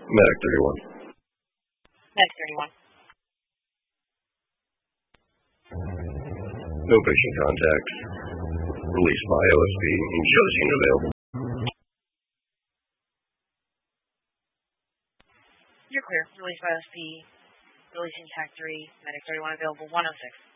Medic 31. Medic 31. No patient contact. Release by OSP. Show the scene available. You're clear. Release by OSP. Releasing TAC 3. Medic 31 available. 106.